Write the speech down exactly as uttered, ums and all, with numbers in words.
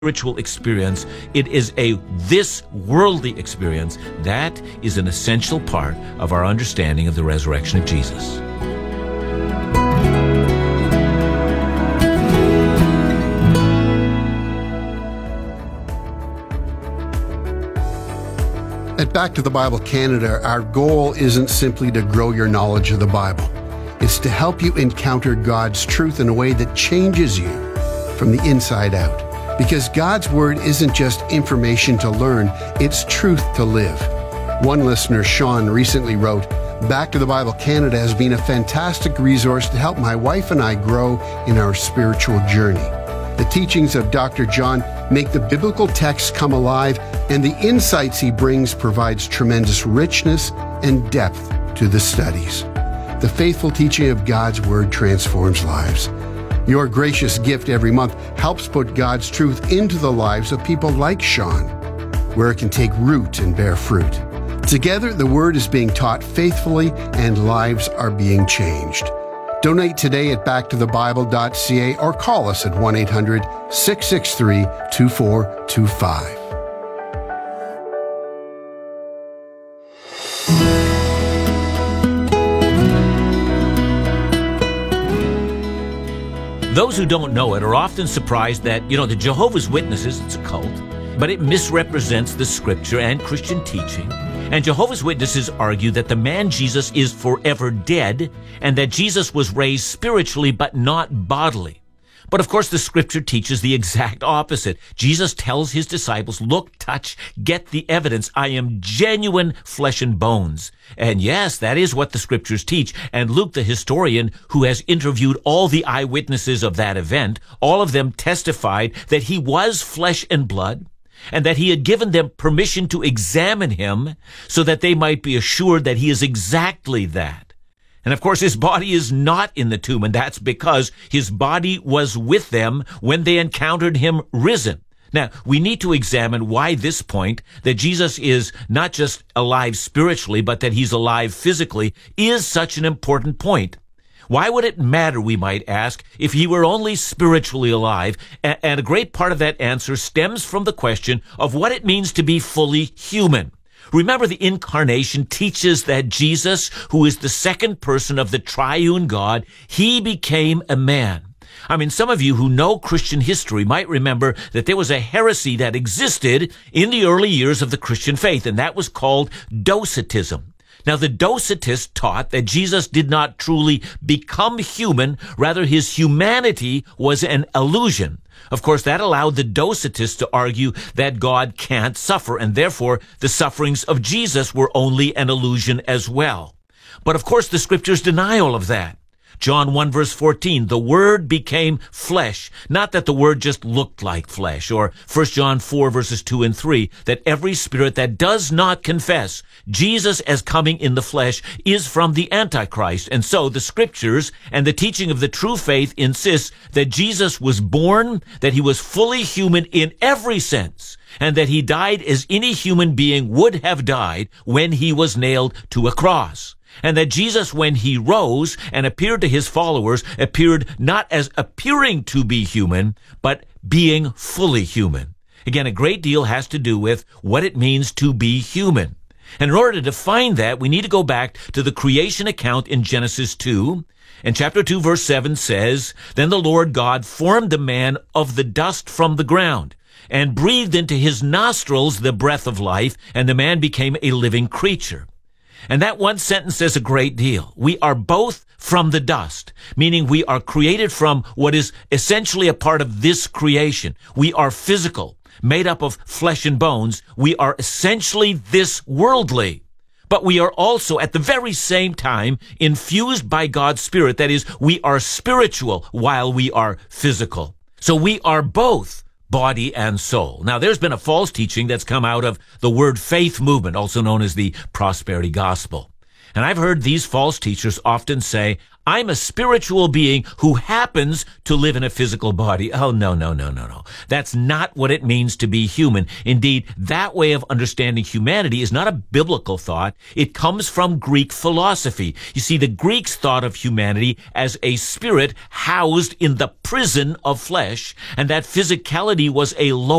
spiritual experience. It is a this worldly experience. That is an essential part of our understanding of the resurrection of Jesus. At Back to the Bible Canada, our goal isn't simply to grow your knowledge of the Bible. It's to help you encounter God's truth in a way that changes you from the inside out. Because God's Word isn't just information to learn, it's truth to live. One listener, Sean, recently wrote, Back to the Bible Canada has been a fantastic resource to help my wife and I grow in our spiritual journey. The teachings of Doctor John make the biblical text come alive, and the insights he brings provides tremendous richness and depth to the studies. The faithful teaching of God's Word transforms lives. Your gracious gift every month helps put God's truth into the lives of people like Sean, where it can take root and bear fruit. Together, the Word is being taught faithfully and lives are being changed. Donate today at back to the bible dot c a or call us at one eight hundred, six six three, two four two five. Those who don't know it are often surprised that, you know, the Jehovah's Witnesses, it's a cult, but it misrepresents the Scripture and Christian teaching. And Jehovah's Witnesses argue that the man Jesus is forever dead and that Jesus was raised spiritually but not bodily. But of course, the Scripture teaches the exact opposite. Jesus tells his disciples, look, touch, get the evidence. I am genuine flesh and bones. And yes, that is what the Scriptures teach. And Luke, the historian, who has interviewed all the eyewitnesses of that event, all of them testified that he was flesh and blood, and that he had given them permission to examine him so that they might be assured that he is exactly that. And of course, his body is not in the tomb, and that's because his body was with them when they encountered him risen. Now, we need to examine why this point, that Jesus is not just alive spiritually, but that he's alive physically, is such an important point. Why would it matter, we might ask, if he were only spiritually alive? And a great part of that answer stems from the question of what it means to be fully human. Remember, the Incarnation teaches that Jesus, who is the second person of the triune God, he became a man. I mean, some of you who know Christian history might remember that there was a heresy that existed in the early years of the Christian faith, and that was called Docetism. Now, the Docetists taught that Jesus did not truly become human, rather his humanity was an illusion. Of course, that allowed the Docetists to argue that God can't suffer, and therefore the sufferings of Jesus were only an illusion as well. But of course, the Scriptures deny all of that. John one verse fourteen, the Word became flesh. Not that the Word just looked like flesh. Or First John four verses two and three, that every spirit that does not confess Jesus as coming in the flesh is from the Antichrist. And so the Scriptures and the teaching of the true faith insists that Jesus was born, that he was fully human in every sense, and that he died as any human being would have died when he was nailed to a cross. And that Jesus, when he rose and appeared to his followers, appeared not as appearing to be human, but being fully human. Again, a great deal has to do with what it means to be human. And in order to define that, we need to go back to the creation account in Genesis two. And chapter two, verse seven says, Then the Lord God formed the man of the dust from the ground, and breathed into his nostrils the breath of life, and the man became a living creature. And that one sentence says a great deal. We are both from the dust, meaning we are created from what is essentially a part of this creation. We are physical, made up of flesh and bones. We are essentially this worldly. But we are also at the very same time infused by God's Spirit. That is, we are spiritual while we are physical. So we are both body and soul. Now, there's been a false teaching that's come out of the word faith movement, also known as the prosperity gospel. And I've heard these false teachers often say, I'm a spiritual being who happens to live in a physical body. Oh, no, no, no, no, no. That's not what it means to be human. Indeed, that way of understanding humanity is not a biblical thought. It comes from Greek philosophy. You see, the Greeks thought of humanity as a spirit housed in the prison of flesh, and that physicality was a low